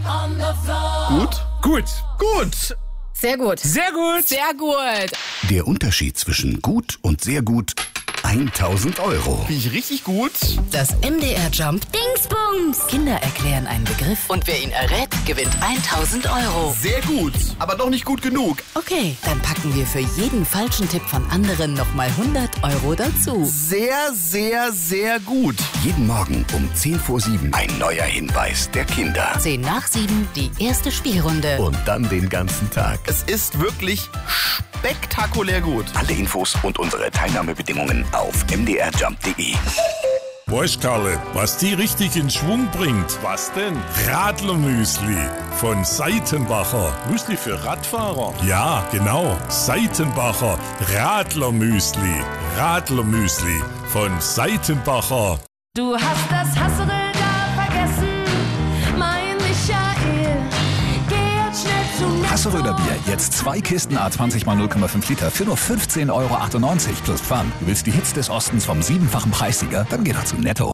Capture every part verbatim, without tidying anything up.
Gut? Gut. Gut. Sehr gut. Sehr gut. Sehr gut. Der Unterschied zwischen gut und sehr gut: tausend Euro. Bin ich richtig gut? Das M D R Jump Dingsbums. Kinder erklären einen Begriff und wer ihn errät, gewinnt tausend Euro. Sehr gut, aber noch nicht gut genug. Okay, dann packen wir für jeden falschen Tipp von anderen nochmal hundert Euro dazu. Sehr, sehr, sehr gut. Jeden Morgen um zehn vor sieben ein neuer Hinweis der Kinder. zehn nach sieben, die erste Spielrunde. Und dann den ganzen Tag. Es ist wirklich spektakulär gut. Alle Infos und unsere Teilnahmebedingungen auf m d r jump punkt d e. Weißt Karle, was die richtig in Schwung bringt? Was denn? Radlermüsli von Seitenbacher. Müsli für Radfahrer. Ja, genau. Seitenbacher Radlermüsli. Radlermüsli von Seitenbacher. Du hast das Hassel da vergessen, mein Michael. Geh jetzt schnell zu Netto. Hasseröder Bier, jetzt zwei Kisten A zwanzig mal null Komma fünf Liter für nur fünfzehn Euro achtundneunzig plus Pfand. Du willst die Hits des Ostens vom siebenfachen Preissieger? Dann geh doch zu Netto.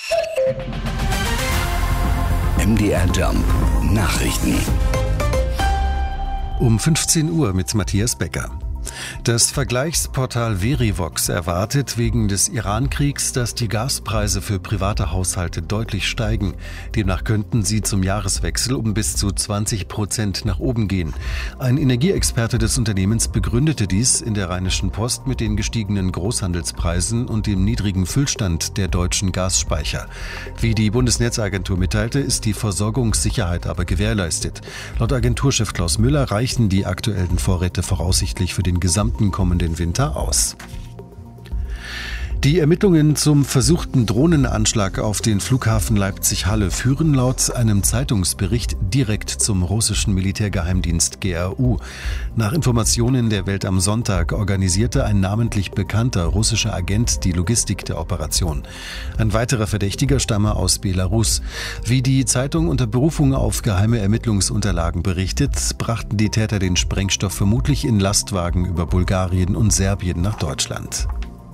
M D R Jump Nachrichten. Um fünfzehn Uhr mit Matthias Becker. Das Vergleichsportal Verivox erwartet wegen des Iran-Kriegs, dass die Gaspreise für private Haushalte deutlich steigen. Demnach könnten sie zum Jahreswechsel um bis zu zwanzig Prozent nach oben gehen. Ein Energieexperte des Unternehmens begründete dies in der Rheinischen Post mit den gestiegenen Großhandelspreisen und dem niedrigen Füllstand der deutschen Gasspeicher. Wie die Bundesnetzagentur mitteilte, ist die Versorgungssicherheit aber gewährleistet. Laut Agenturchef Klaus Müller reichen die aktuellen Vorräte voraussichtlich für den gesamten kommenden Winter aus. Die Ermittlungen zum versuchten Drohnenanschlag auf den Flughafen Leipzig-Halle führen laut einem Zeitungsbericht direkt zum russischen Militärgeheimdienst G R U. Nach Informationen der Welt am Sonntag organisierte ein namentlich bekannter russischer Agent die Logistik der Operation. Ein weiterer Verdächtiger stamme aus Belarus. Wie die Zeitung unter Berufung auf geheime Ermittlungsunterlagen berichtet, brachten die Täter den Sprengstoff vermutlich in Lastwagen über Bulgarien und Serbien nach Deutschland.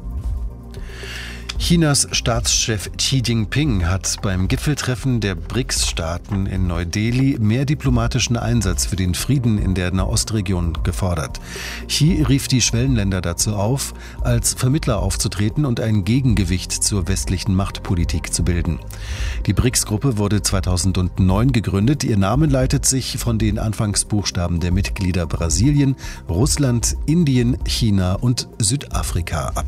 Chinas Staatschef Xi Jinping hat beim Gipfeltreffen der B R I C S-Staaten in Neu-Delhi mehr diplomatischen Einsatz für den Frieden in der Nahostregion gefordert. Xi rief die Schwellenländer dazu auf, als Vermittler aufzutreten und ein Gegengewicht zur westlichen Machtpolitik zu bilden. Die B R I C S-Gruppe wurde zweitausendneun gegründet. Ihr Name leitet sich von den Anfangsbuchstaben der Mitglieder Brasilien, Russland, Indien, China und Südafrika ab.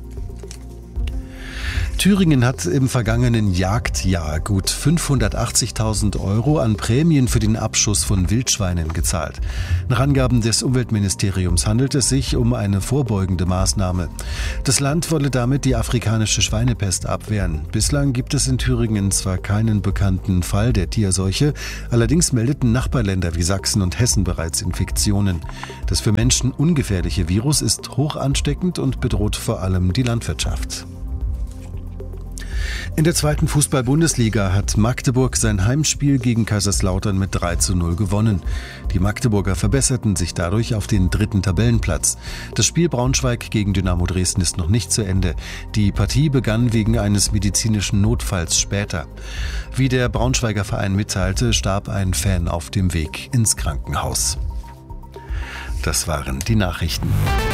Thüringen hat im vergangenen Jagdjahr gut fünfhundertachtzigtausend Euro an Prämien für den Abschuss von Wildschweinen gezahlt. Nach Angaben des Umweltministeriums handelt es sich um eine vorbeugende Maßnahme. Das Land wolle damit die afrikanische Schweinepest abwehren. Bislang gibt es in Thüringen zwar keinen bekannten Fall der Tierseuche, allerdings meldeten Nachbarländer wie Sachsen und Hessen bereits Infektionen. Das für Menschen ungefährliche Virus ist hoch ansteckend und bedroht vor allem die Landwirtschaft. In der zweiten Fußball-Bundesliga hat Magdeburg sein Heimspiel gegen Kaiserslautern mit drei zu null gewonnen. Die Magdeburger verbesserten sich dadurch auf den dritten Tabellenplatz. Das Spiel Braunschweig gegen Dynamo Dresden ist noch nicht zu Ende. Die Partie begann wegen eines medizinischen Notfalls später. Wie der Braunschweiger Verein mitteilte, starb ein Fan auf dem Weg ins Krankenhaus. Das waren die Nachrichten.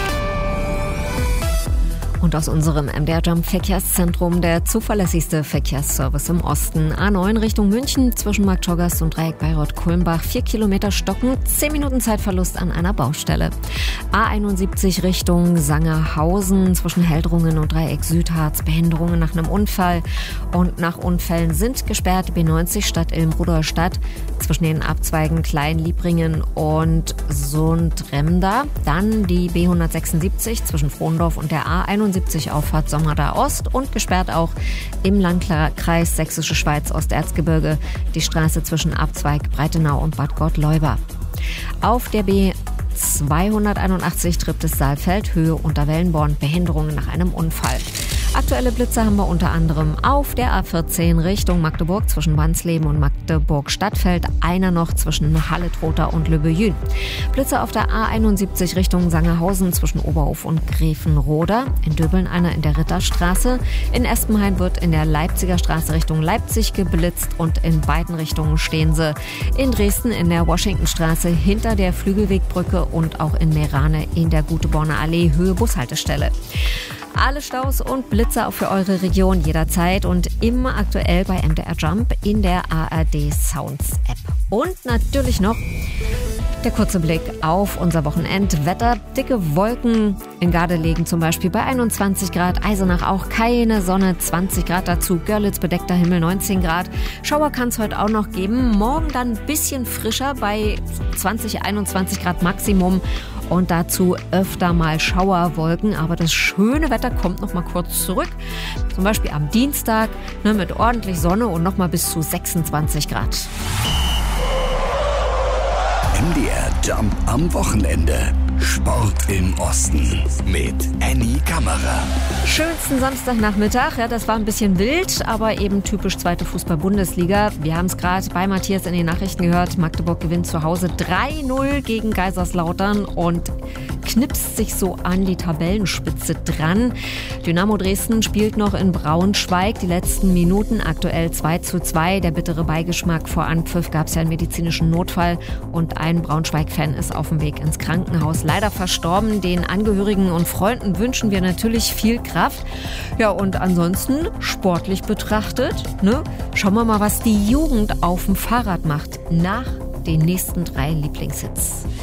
Und aus unserem M D R Jump Verkehrszentrum der zuverlässigste Verkehrsservice im Osten. A neun Richtung München zwischen Marktschorgast und Dreieck Bayreuth-Kulmbach. Vier Kilometer stocken, zehn Minuten Zeitverlust an einer Baustelle. A einundsiebzig Richtung Sangerhausen zwischen Heldrungen und Dreieck Südharz. Behinderungen nach einem Unfall. Und nach Unfällen sind gesperrt die B neunzig Stadt Ilm-Rudolstadt zwischen den Abzweigen Klein-Liebringen und Sundremda. Dann die B hundertsechsundsiebzig zwischen Frohndorf und der A einundsiebzig Auffahrt Sommerda Ost und gesperrt auch im Landkreis Sächsische Schweiz Osterzgebirge die Straße zwischen Abzweig Breitenau und Bad Gottleuba. Auf der B zweihunderteinundachtzig Triptis Saalfeld, Höhe Unterwellenborn, Behinderungen nach einem Unfall. Aktuelle Blitze haben wir unter anderem auf der A vierzehn Richtung Magdeburg zwischen Wansleben und Magdeburg-Stadtfeld, einer noch zwischen Halle-Trotha und Lübbejün. Blitze auf der A einundsiebzig Richtung Sangerhausen zwischen Oberhof und Gräfenroda, in Döbeln einer in der Ritterstraße, in Espenhain wird in der Leipziger Straße Richtung Leipzig geblitzt und in beiden Richtungen stehen sie. In Dresden in der Washingtonstraße hinter der Flügelwegbrücke und auch in Meerane in der Guteborner Allee Höhe Bushaltestelle. Alle Staus und Blitze auch für eure Region jederzeit und immer aktuell bei M D R Jump in der A R D Sounds App. Und natürlich noch der kurze Blick auf unser Wochenendwetter. Dicke Wolken in Gardelegen zum Beispiel bei einundzwanzig Grad, Eisenach auch keine Sonne, zwanzig Grad dazu, Görlitz bedeckter Himmel neunzehn Grad. Schauer kann es heute auch noch geben, morgen dann ein bisschen frischer bei zwanzig, einundzwanzig Grad Maximum und dazu öfter mal Schauerwolken, aber das schöne Wetter kommt noch mal kurz zurück, zum Beispiel am Dienstag ne, mit ordentlich Sonne und noch mal bis zu sechsundzwanzig Grad. M D R Jump am Wochenende. Sport im Osten mit Annie Kammerer. Schönsten Samstagnachmittag, ja, das war ein bisschen wild, aber eben typisch zweite Fußball-Bundesliga. Wir haben es gerade bei Matthias in den Nachrichten gehört. Magdeburg gewinnt zu Hause drei null gegen Kaiserslautern und knipst sich so an die Tabellenspitze dran. Dynamo Dresden spielt noch in Braunschweig die letzten Minuten, aktuell zwei zu zwei. Der bittere Beigeschmack vor Anpfiff gab es ja einen medizinischen Notfall und ein Braunschweig-Fan ist auf dem Weg ins Krankenhaus. Leider verstorben. Den Angehörigen und Freunden wünschen wir natürlich viel Kraft. Ja, und ansonsten sportlich betrachtet, ne, schauen wir mal, was die Jugend auf dem Fahrrad macht nach den nächsten drei Lieblingshits.